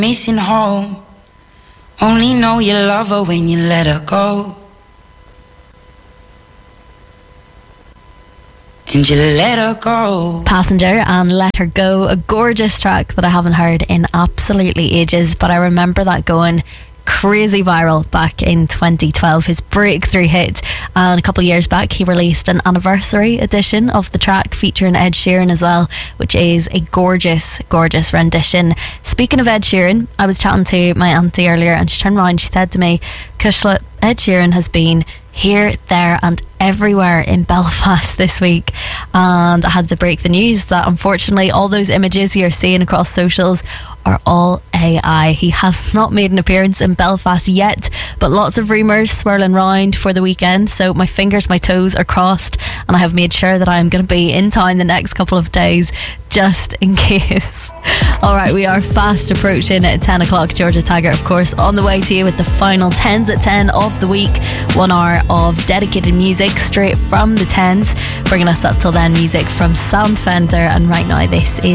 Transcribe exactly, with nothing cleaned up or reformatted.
missing home. Only know you love her when you let her go. And you let her go. Passenger and Let Her Go, a gorgeous track that I haven't heard in absolutely ages, but I remember that going crazy viral back in twenty twelve, his breakthrough hit. And a couple of years back he released an anniversary edition of the track featuring Ed Sheeran as well, which is a gorgeous gorgeous rendition. Speaking of Ed Sheeran, I was chatting to my auntie earlier and she turned around and she said to me, Kushla, Ed Sheeran has been here, there and everywhere in Belfast this week, and I had to break the news that unfortunately all those images you're seeing across socials are all A I. He has not made an appearance in Belfast yet, but lots of rumours swirling round for the weekend, so my fingers, my toes are crossed, and I have made sure that I'm going to be in town the next couple of days just in case. Alright, we are fast approaching at ten o'clock. Georgia Tiger, of course, on the way to you with the final tens at ten of the week. One hour of dedicated music straight from the tens, bringing us up till then. Music from Sam Fender, and right now this is